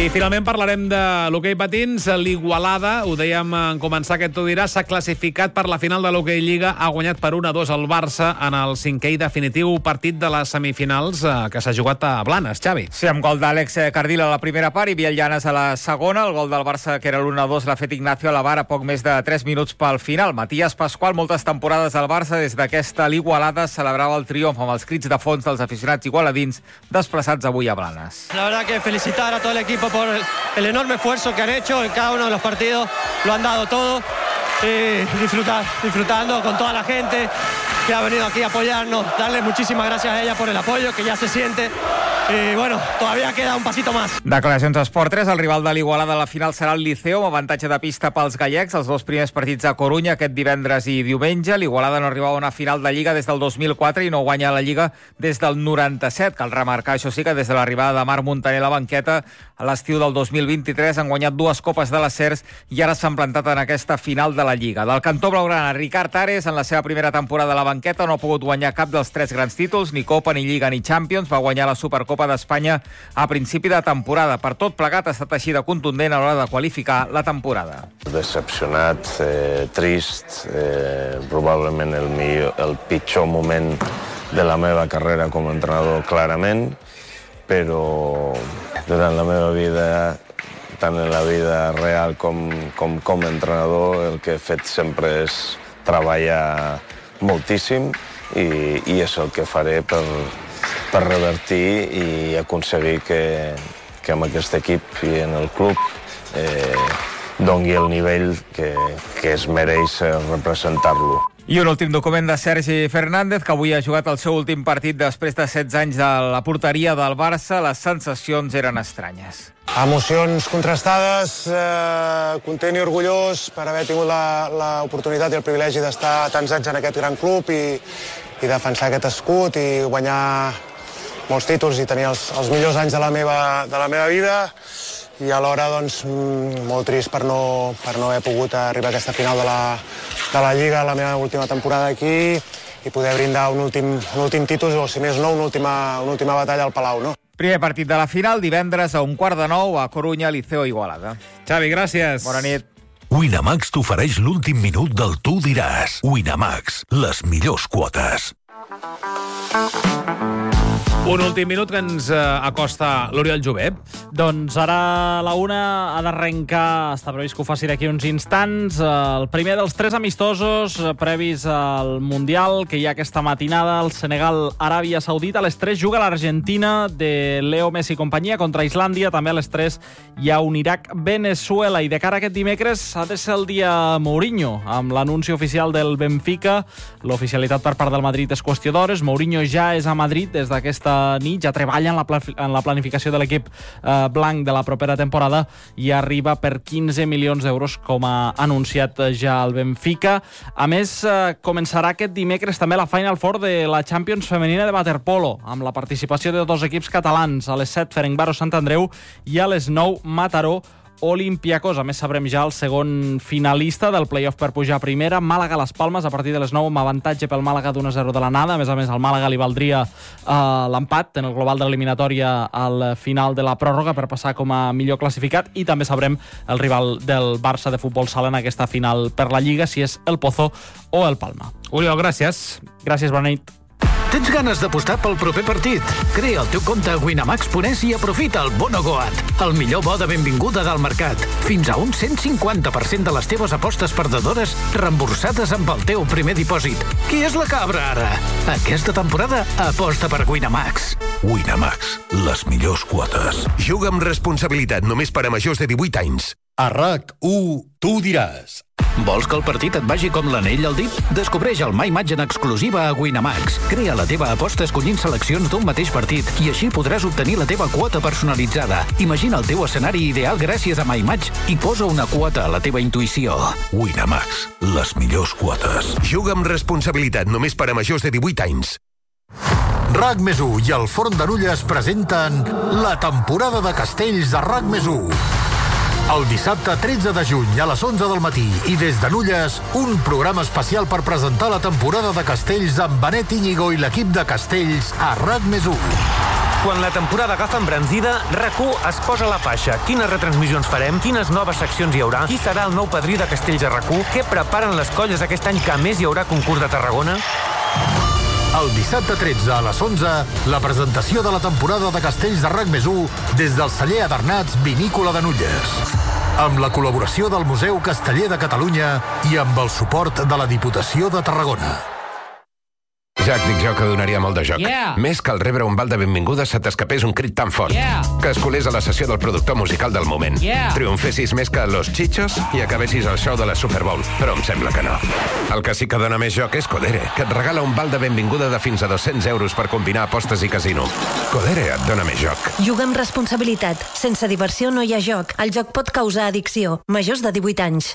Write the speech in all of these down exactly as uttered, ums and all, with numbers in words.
I finalment parlarem de l'hoquei patins. L'Igualada, ho dèiem en començar aquest Tu diràs, s'ha classificat per la final de l'hoquei Lliga. Ha guanyat per un a dos el Barça en el cinquè i definitiu partit de les semifinals eh, que s'ha jugat a Blanes. Xavi. Sí, amb gol d'Àlex Cardil a la primera part i Biel Llanes a la segona. El gol del Barça, que era l'u a dos, l'ha fet Ignacio Alavar a poc més de tres minuts pel final. Matías Pascual, moltes temporades al Barça, des d'aquesta l'Igualada celebrava el triomf amb els crits de fons dels aficionats igualadins desplaçats avui a Blanes. La verdad que felicitar a todo el equipo por el, el enorme esfuerzo que han hecho en cada uno de los partidos, lo han dado todo, y disfrutar, disfrutando con toda la gente que ha venido aquí a apoyarnos, darle muchísimas gracias a ella por el apoyo que ya se siente, y bueno, todavía queda un pasito más. Declaracions a Esport tres, el rival de l'Igualada a la final serà el Liceo, amb avantatge de pista pels gallecs, els dos primers partits a Corunya aquest divendres i diumenge. L'Igualada no arribava a una final de Lliga des del dos mil quatre i no guanya la Lliga des del noranta-set. Cal remarcar, això sí, que des de l'arribada de Marc Montaner a la banqueta a l'estiu del dos mil vint-i-tres han guanyat dues copes de les Cers i ara s'han plantat en aquesta final de la Lliga. Del cantó blaugrana, Ricard Ares, en la seva primera temporada a la banqueta, no ha pogut guanyar cap dels tres grans títols, ni Copa, ni Lliga, ni Champions. Va guanyar la Supercopa d'Espanya a principi de temporada. Per tot plegat ha estat així de contundent a l'hora de qualificar la temporada. Decepcionat, eh, trist, eh, probablement el, millor, el pitjor moment de la meva carrera com a entrenador, clarament, però durant la meva vida, tant en la vida real com, com, com a entrenador, el que he fet sempre és treballar moltíssim i, i és el que faré per, per revertir i aconseguir que, que amb aquest equip i en el club eh, doni el nivell que, que es mereix representar-lo. I un últim document de Sergi Fernández, que avui ha jugat el seu últim partit després de setze anys de la porteria del Barça. Les sensacions eren estranyes. Emocions contrastades, eh, content i orgullós per haver tingut l'oportunitat i el privilegi d'estar tants anys en aquest gran club i, i defensar aquest escut i guanyar molts títols i tenir els, els millors anys de la meva, de la meva vida. I alhora, doncs, molt trist per no, per no haver pogut arribar a aquesta final de la, de la Lliga, la meva última temporada aquí, i poder brindar un últim, un últim títol, o si més no, una última, una última batalla al Palau, no? Primer partit de la final, divendres a un quart de nou a Corunya, Liceo Igualada. Xavi, gràcies. Bona nit. Winamax t'ofereix l'últim minut del Tu diràs. Winamax, les millors quotes. Un últim minut que ens eh, acosta l'Oriol Jovep. Doncs ara la una ha d'arrencar, està previst que ho faci d'aquí uns instants, eh, el primer dels tres amistosos eh, previs al Mundial que hi ha aquesta matinada, el Senegal-Aràbia Saudita. A les tres juga l'Argentina de Leo Messi i companyia contra Islàndia. També a les tres hi ha un Iraq-Venezuela. I de cara a aquest dimecres ha de ser el dia Mourinho, amb l'anunci oficial del Benfica. L'oficialitat per part del Madrid és qüestió d'hores. Mourinho ja és a Madrid des d'aquesta nit, ja treballa en la, en la planificació de l'equip eh, blanc de la propera temporada i arriba per quinze milions d'euros, com ha anunciat ja el Benfica. A més, eh, començarà aquest dimecres també la Final Four de la Champions femenina de waterpolo, amb la participació de dos equips catalans. A les set, Ferencváros Sant Andreu, i a les nou, Mataró Olympiacos. A més, sabrem ja el segon finalista del play-off per pujar a primera, Màlaga-Las Palmes, a partir de les nou, amb avantatge pel Màlaga d'un a zero de l'anada. A més a més, al Màlaga li valdria uh, l'empat en el global de l'eliminatòria al final de la pròrroga per passar com a millor classificat, i també sabrem el rival del Barça de futbol sala en aquesta final per la Lliga, si és el Pozo o el Palma. Oriol, gràcies. Gràcies, bona nit. Tens ganes d'apostar pel proper partit? Crea el teu compte a winamax punt es i aprofita el Bono Goat, el millor bo de benvinguda del mercat. Fins a un cent cinquanta per cent de les teves apostes perdedores reemborsades amb el teu primer dipòsit. Qui és la cabra, ara? Aquesta temporada aposta per Winamax. Winamax, les millors quotes. Juga amb responsabilitat, només per a majors de divuit anys. A RAC u, Tu diràs. Vols que el partit et vagi com l'anell al dit? Descobreix el My Match en exclusiva a Winamax. Crea la teva aposta escollint seleccions d'un mateix partit i així podràs obtenir la teva quota personalitzada. Imagina el teu escenari ideal gràcies a My Match i posa una quota a la teva intuïció. Winamax, les millors quotes. Juga amb responsabilitat, només per a majors de divuit anys. RAC més u i el Forn de Nulles presenten la temporada de castells de RAC més u. El dissabte tretze de juny a les onze del matí i des de Nulles, un programa especial per presentar la temporada de castells amb Benet Íñigo i l'equip de castells a RAC més u. Quan la temporada agafa embranzida, RAC u es posa la faixa. Quines retransmissions farem? Quines noves seccions hi haurà? Qui serà el nou padrí de Castells a RAC u? Què preparen les colles aquest any que a més hi haurà concurs de Tarragona? El dissabte tretze a les onze, la presentació de la temporada de Castells de RAC més u des del celler Adernats Vinícola de Nulles. Amb la col·laboració del Museu Casteller de Catalunya i amb el suport de la Diputació de Tarragona. Jack, dic jo que donaria molt de joc. Yeah. Més que al rebre un bal de benvinguda se t'escapés un crit tan fort. Yeah. Que es colés a la sessió del productor musical del moment. Yeah. Triomfessis més que Los Chichos i acabessis el show de la Super Bowl. Però em sembla que no. El que sí que dona més joc és Codere, que et regala un val de benvinguda de fins a dos-cents euros per combinar apostes i casino. Codere et dona més joc. Juga amb responsabilitat. Sense diversió no hi ha joc. El joc pot causar addicció. Majors de divuit anys.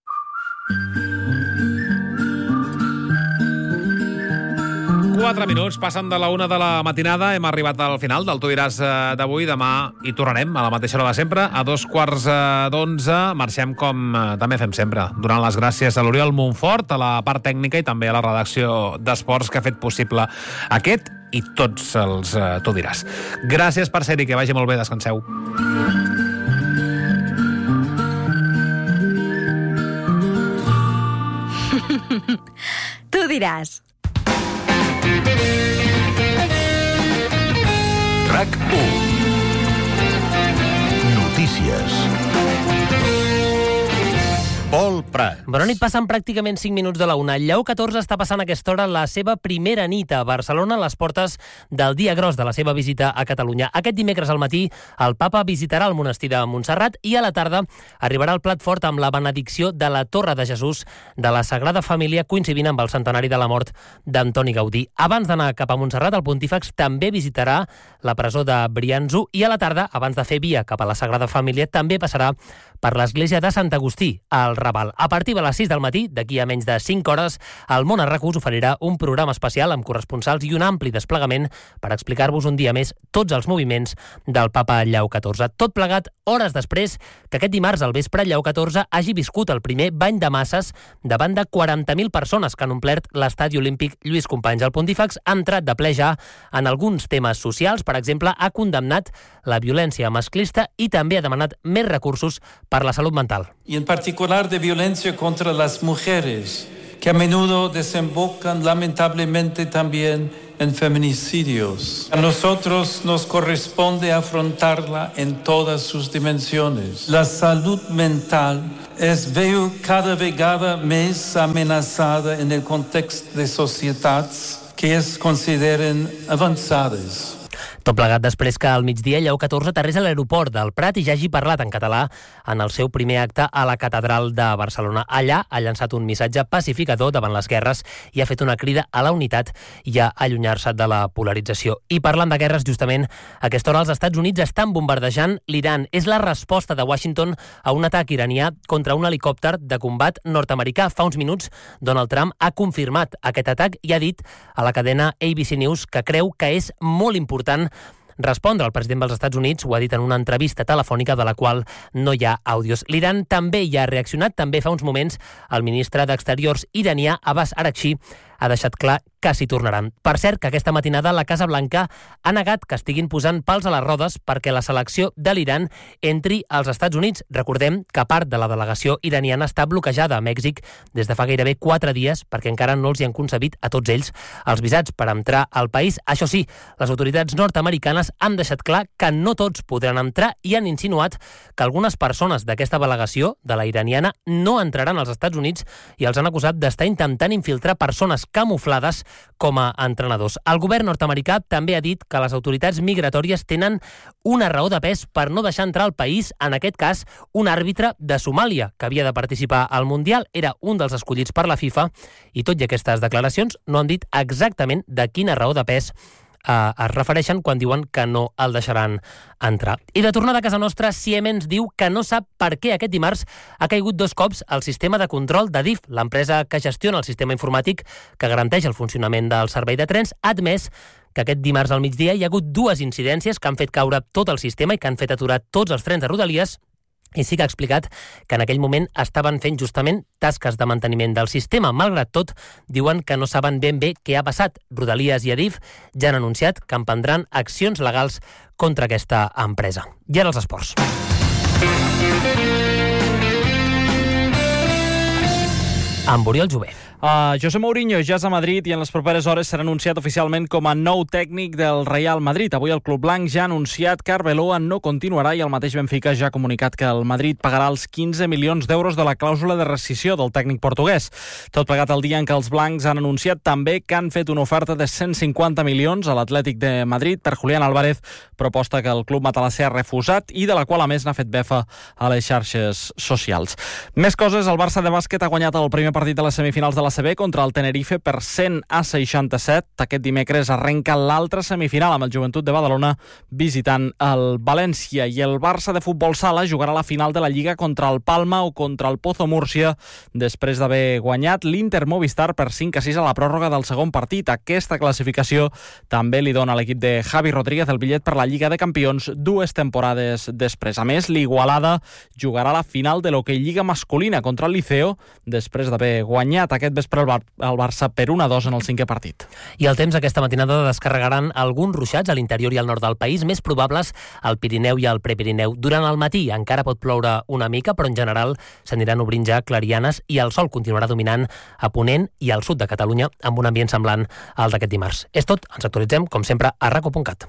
Quatre minuts, passen de la una de la matinada. Hem arribat al final del Tu diràs d'avui. Demà hi tornarem a la mateixa hora de sempre, a dos quarts d'onze. Marxem com també fem sempre, donant les gràcies a l'Oriol Montfort, a la part tècnica i també a la redacció d'Esports que ha fet possible aquest i tots els uh, Tu diràs. Gràcies per ser-hi, que vagi molt bé, descanseu. Tu diràs. RAC u. Notícies. Pol Prat. Bona nit, passen pràcticament cinc minuts de la una. El Lleó catorze està passant a aquesta hora la seva primera nit a Barcelona, a les portes del dia gros de la seva visita a Catalunya. Aquest dimecres al matí el papa visitarà el monestir de Montserrat i a la tarda arribarà al plat fort amb la benedicció de la Torre de Jesús de la Sagrada Família, coincidint amb el centenari de la mort d'Antoni Gaudí. Abans d'anar cap a Montserrat, el pontífex també visitarà la presó de Brianço i a la tarda, abans de fer via cap a la Sagrada Família, també passarà per l'església de Sant Agustí, al Raval. A partir de les sis del matí, d'aquí a menys de cinc hores, el Món a RAC u us oferirà un programa especial amb corresponsals i un ampli desplegament per explicar-vos un dia més tots els moviments del papa Lleó catorze. Tot plegat hores després que aquest dimarts al vespre Lleó catorze hagi viscut el primer bany de masses davant de quaranta mil persones que han omplert l'estadi olímpic Lluís Companys. El pontífex ha entrat de ple ja en alguns temes socials. Per exemple, ha condemnat la violència masclista i també ha demanat més recursos per la salud mental. Y en particular de violencia contra las mujeres, que a menudo desembocan lamentablemente también en feminicidios. A nosotros nos corresponde afrontarla en todas sus dimensiones. La salud mental es veo cada vegada més amenaçada en el context de societats que es consideren avançades. Tot plegat després que al migdia Lleó catorze aterrés a l'aeroport del Prat i ja hagi parlat en català en el seu primer acte a la Catedral de Barcelona. Allà ha llançat un missatge pacificador davant les guerres i ha fet una crida a la unitat i a allunyar-se de la polarització. I parlant de guerres, justament, a aquesta hora els Estats Units estan bombardejant l'Iran. És la resposta de Washington a un atac iranià contra un helicòpter de combat nord-americà. Fa uns minuts, Donald Trump ha confirmat aquest atac i ha dit a la cadena A B C News que creu que és molt important respondre. El president dels Estats Units ho ha dit en una entrevista telefònica de la qual no hi ha àudios. L'Iran també hi ha reaccionat. També fa uns moments el ministre d'Exteriors iranià, Abbas Araghchi, ha deixat clar que s'hi tornaran. Per cert, que aquesta matinada la Casa Blanca ha negat que estiguin posant pals a les rodes perquè la selecció de l'Iran entri als Estats Units. Recordem que part de la delegació iraniana està bloquejada a Mèxic des de fa gairebé quatre dies perquè encara no els hi han concedit a tots ells els visats per entrar al país. Això sí, les autoritats nord-americanes han deixat clar que no tots podran entrar i han insinuat que algunes persones d'aquesta delegació, de la iraniana, no entraran als Estats Units i els han acusat d'estar intentant infiltrar persones camuflades com a entrenadors. El govern nord-americà també ha dit que les autoritats migratòries tenen una raó de pes per no deixar entrar al país, en aquest cas, un àrbitre de Somàlia que havia de participar al Mundial. Era un dels escollits per la FIFA i tot i aquestes declaracions no han dit exactament de quina raó de pes Uh, es refereixen quan diuen que no el deixaran entrar. I de tornada a casa nostra, Siemens diu que no sap per què aquest dimarts ha caigut dos cops el sistema de control de D I F, l'empresa que gestiona el sistema informàtic que garanteix el funcionament del servei de trens. Ha admès que aquest dimarts al migdia hi ha hagut dues incidències que han fet caure tot el sistema i que han fet aturar tots els trens de Rodalies i sí que ha explicat que en aquell moment estaven fent justament tasques de manteniment del sistema. Malgrat tot, diuen que no saben ben bé què ha passat. Rodalies i Adif ja han anunciat que emprendran accions legals contra aquesta empresa. I ara els esports. Amb Oriol Jové. Uh, José Mourinho ja és a Madrid i en les properes hores serà anunciat oficialment com a nou tècnic del Real Madrid. Avui el club blanc ja ha anunciat que Arbeloa no continuarà i el mateix Benfica ja ha comunicat que el Madrid pagarà els quinze milions d'euros de la clàusula de rescissió del tècnic portuguès. Tot plegat el dia en què els blancs han anunciat també que han fet una oferta de cent cinquanta milions a l'Atlètic de Madrid per Julián Álvarez, proposta que el club matalasser ha refusat i de la qual a més n'ha fet befa a les xarxes socials. Més coses, el Barça de bàsquet ha guanyat el primer partit de les semifinals de la C B contra el Tenerife per cent a seixanta-set. Aquest dimecres arrenca l'altra semifinal amb el Joventut de Badalona visitant el València, i el Barça de futbol sala jugarà la final de la Lliga contra el Palma o contra el Pozo Múrcia després d'haver guanyat l'Inter Movistar per cinc a sis a la pròrroga del segon partit. Aquesta classificació també li dona a l'equip de Javi Rodríguez el bitllet per la Lliga de Campions dues temporades després. A més, l'Igualada jugarà la final de l'Hockey Lliga masculina contra el Liceo després d'haver guanyat aquest vespre el, Bar el Barça per un a dos en el cinquè partit. I el temps aquesta matinada descarregaran alguns ruixats a l'interior i al nord del país, més probables al Pirineu i al Prepirineu. Durant el matí encara pot ploure una mica, però en general s'aniran obrint ja clarianes i el sol continuarà dominant a Ponent i al sud de Catalunya amb un ambient semblant al d'aquest dimarts. És tot, ens actualitzem, com sempre, a raco punt cat.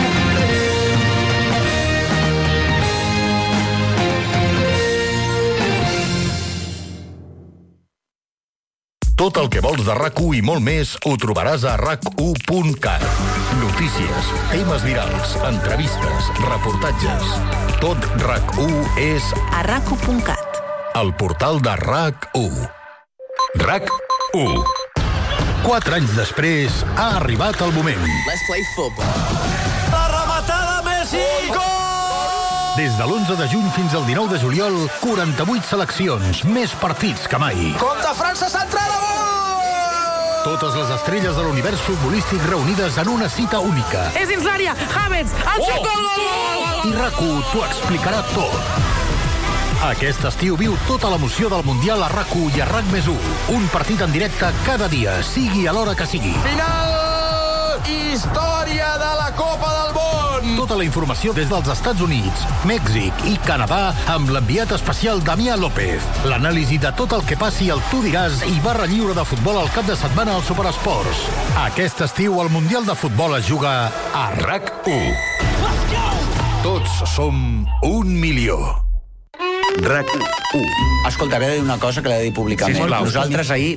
Tot el que vols de RAC u i molt més ho trobaràs a rac u punt cat. Notícies, temes virals, entrevistes, reportatges. Tot RAC u és a rac u punt cat. El portal de RAC u. RAC u. Quatre anys després ha arribat el moment. Let's play football. La rematada Messi! Gol! Des de l'onze de juny fins al dinou de juliol, quaranta-vuit seleccions, més partits que mai. Contra França centrada! Totes les estrelles de l'univers futbolístic reunides en una cita única. És dins l'àrea, Havertz, el xut, gol, gol, gol! I RAC u t'ho explicarà tot. Aquest estiu viu tota l'emoció del Mundial a RAC u i a RAC més u. Un partit en directe cada dia, sigui a l'hora que sigui. Final! Història de la Copa del Món! Tota la informació des dels Estats Units, Mèxic i Canadà amb l'enviat especial Damià López. L'anàlisi de tot el que passi al Tu diràs i barra lliure de futbol al cap de setmana als Superesports. Aquest estiu el Mundial de Futbol es juga a RAC u. Tots som un milió. RAC u. Escolta, havia de dir una cosa que l'he de dir públicament. Sí, nosaltres ahir